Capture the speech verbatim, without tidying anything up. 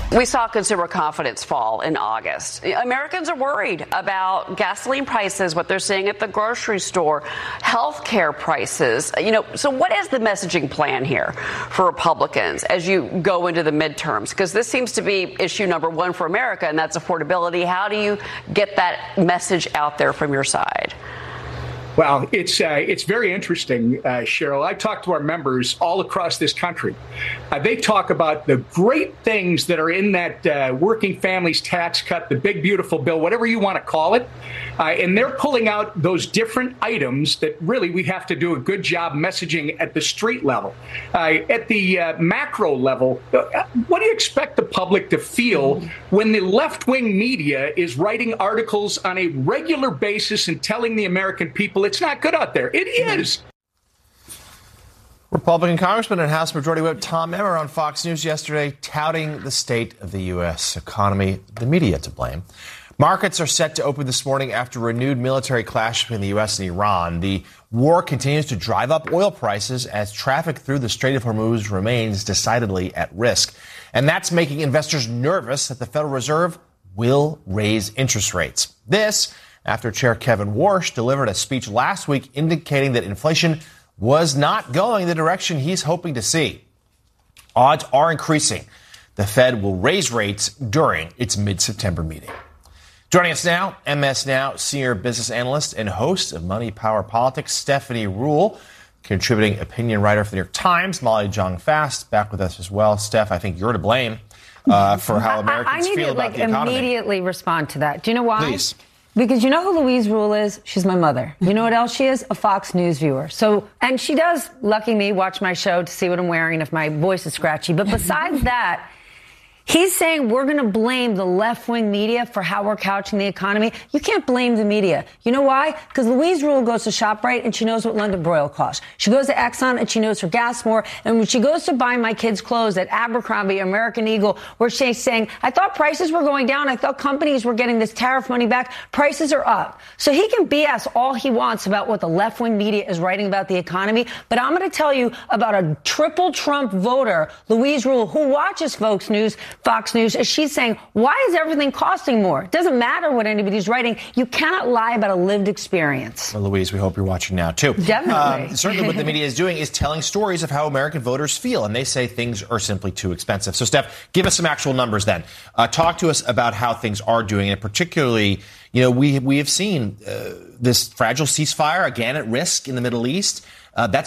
We saw consumer confidence fall in August. Americans are worried about gasoline prices, what they're seeing at the grocery store, health care prices. You know, so what is the messaging plan here for Republicans as you go into the midterms? Because this seems to be issue number one for America, and that's affordability. How do you get that message out there from your side? Well, it's uh, it's very interesting, uh, Cheryl. I talk to our members all across this country. Uh, they talk about the great things that are in that uh, working families tax cut, the big, beautiful bill, whatever you want to call it. Uh, and they're pulling out those different items that really we have to do a good job messaging at the street level. Uh, at the uh, macro level, uh, what do you expect the public to feel when the left-wing media is writing articles on a regular basis and telling the American people it's not good out there? It is. Republican Congressman and House Majority Whip Tom Emmer on Fox News yesterday touting the state of the U S economy, the media to blame. Markets are set to open this morning after renewed military clash between the U S and Iran. The war continues to drive up oil prices as traffic through the Strait of Hormuz remains decidedly at risk. And that's making investors nervous that the Federal Reserve will raise interest rates. This after Chair Kevin Warsh delivered a speech last week indicating that inflation was not going the direction he's hoping to see. Odds are increasing. The Fed will raise rates during its mid-September meeting. Joining us now, M S Now senior business analyst and host of Money, Power, Politics, Stephanie Ruhle, contributing opinion writer for the New York Times, Molly Jong-Fast, back with us as well. Steph, I think you're to blame uh, for how Americans I, I feel to, about like, the economy. Immediately respond to that. Do you know why? Please. Because you know who Louise Ruhle is? She's my mother. You know what else she is? A Fox News viewer. So, and she does, lucky me, watch my show to see what I'm wearing if my voice is scratchy. But besides that, he's saying we're going to blame the left-wing media for how we're couching the economy. You can't blame the media. You know why? Because Louise Ruhle goes to ShopRite and she knows what London Broil costs. She goes to Exxon and she knows her gas more. And when she goes to buy my kids' clothes at Abercrombie, American Eagle, where she's saying, I thought prices were going down. I thought companies were getting this tariff money back. Prices are up. So he can B S all he wants about what the left-wing media is writing about the economy. But I'm going to tell you about a triple Trump voter, Louise Ruhle, who watches Fox News. Fox News, is she's saying, why is everything costing more? It doesn't matter what anybody's writing. You cannot lie about a lived experience. Well, Louise, we hope you're watching now, too. Definitely. Um, certainly what the media is doing is telling stories of how American voters feel, and they say things are simply too expensive. So, Steph, give us some actual numbers then. Uh, talk to us about how things are doing, and particularly, you know, we, we have seen uh, this fragile ceasefire again at risk in the Middle East. Uh, that's